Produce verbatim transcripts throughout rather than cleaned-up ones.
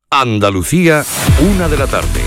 Andalucía, una de la tarde.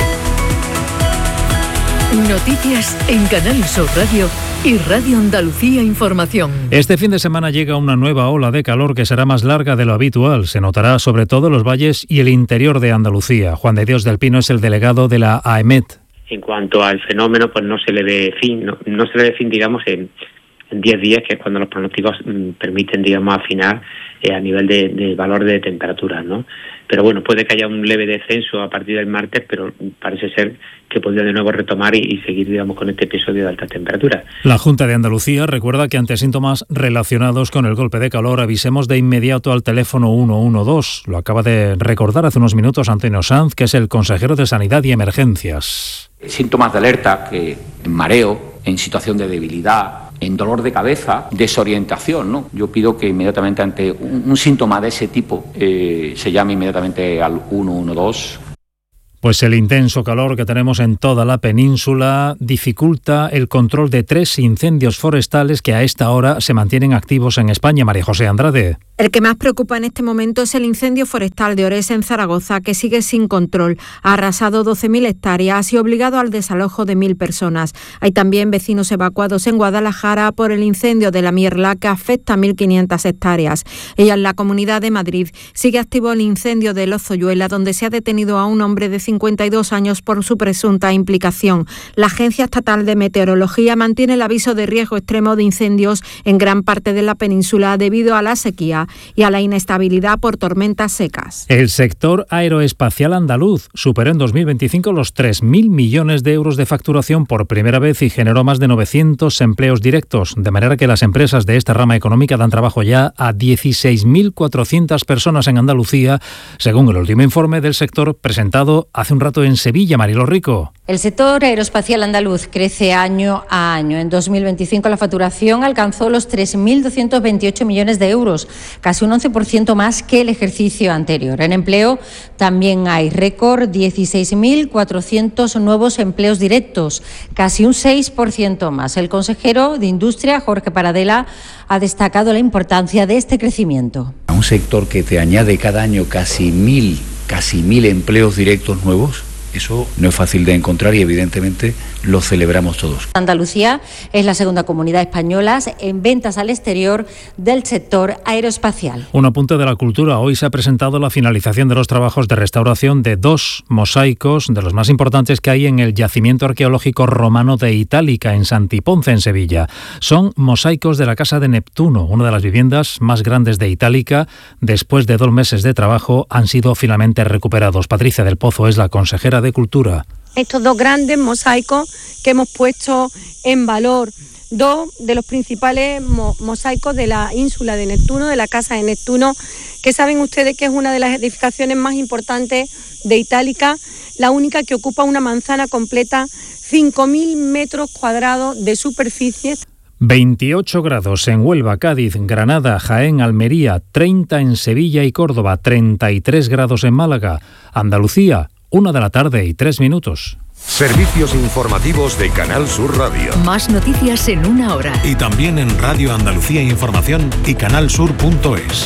Noticias en Canal Sur Radio y Radio Andalucía Información. Este fin de semana llega una nueva ola de calor que será más larga de lo habitual. Se notará sobre todo en los valles y el interior de Andalucía. Juan de Dios del Pino es el delegado de la AEMET. En cuanto al fenómeno, pues no se le ve fin, no, no se le ve fin, digamos, en en diez días, que es cuando los pronósticos mm, permiten, digamos, afinar eh, a nivel de, de valor de temperaturas, ¿no? Pero bueno, puede que haya un leve descenso a partir del martes, pero parece ser que podría de nuevo retomar y, y seguir, digamos, con este episodio de altas temperaturas. La Junta de Andalucía recuerda que ante síntomas relacionados con el golpe de calor avisemos de inmediato al teléfono uno uno dos. Lo acaba de recordar hace unos minutos Antonio Sanz, que es el consejero de Sanidad y Emergencias. Síntomas de alerta, que mareo, en situación de debilidad, en dolor de cabeza, desorientación, ¿no? Yo pido que inmediatamente ante un, un síntoma de ese tipo eh, se llame inmediatamente al uno uno dos. Pues el intenso calor que tenemos en toda la península dificulta el control de tres incendios forestales que a esta hora se mantienen activos en España. María José Andrade. El que más preocupa en este momento es el incendio forestal de Ores en Zaragoza, que sigue sin control. Ha arrasado doce mil hectáreas y obligado al desalojo de mil personas. Hay también vecinos evacuados en Guadalajara por el incendio de la Mierla, que afecta a mil quinientas hectáreas. Y en la Comunidad de Madrid sigue activo el incendio de Lozoyuela, donde se ha detenido a un hombre de cincuenta y dos años por su presunta implicación. La Agencia Estatal de Meteorología mantiene el aviso de riesgo extremo de incendios en gran parte de la península debido a la sequía y a la inestabilidad por tormentas secas. El sector aeroespacial andaluz superó en dos mil veinticinco los tres mil millones de euros de facturación por primera vez y generó más de novecientos empleos directos, de manera que las empresas de esta rama económica dan trabajo ya a dieciséis mil cuatrocientas personas en Andalucía, según el último informe del sector presentado hace un rato en Sevilla. Mariló Rico. El sector aeroespacial andaluz crece año a año. En dos mil veinticinco la facturación alcanzó los tres mil doscientos veintiocho millones de euros, casi un once por ciento más que el ejercicio anterior. En empleo también hay récord, dieciséis mil cuatrocientos nuevos empleos directos, casi un seis por ciento más. El consejero de Industria, Jorge Paradela, ha destacado la importancia de este crecimiento. A un sector que te añade cada año casi mil, casi mil empleos directos nuevos, eso no es fácil de encontrar y evidentemente lo celebramos todos. Andalucía es la segunda comunidad española en ventas al exterior del sector aeroespacial. Un apunte de la cultura. Hoy se ha presentado la finalización de los trabajos de restauración de dos mosaicos de los más importantes que hay en el yacimiento arqueológico romano de Itálica, en Santiponce, en Sevilla. Son mosaicos de la Casa de Neptuno, una de las viviendas más grandes de Itálica. Después de dos meses de trabajo han sido finalmente recuperados. Patricia del Pozo es la consejera de Cultura. Estos dos grandes mosaicos que hemos puesto en valor, dos de los principales mo- mosaicos de la ínsula de Neptuno, de la Casa de Neptuno, que saben ustedes que es una de las edificaciones más importantes de Itálica, la única que ocupa una manzana completa, cinco mil metros cuadrados de superficie. veintiocho grados en Huelva, Cádiz, Granada, Jaén, Almería, treinta en Sevilla y Córdoba, treinta y tres grados en Málaga. Andalucía, una de la tarde y tres minutos. Servicios informativos de Canal Sur Radio. Más noticias en una hora. Y también en Radio Andalucía Información y canalsur punto es.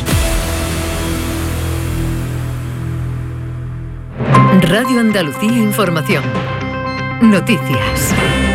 Radio Andalucía Información. Noticias.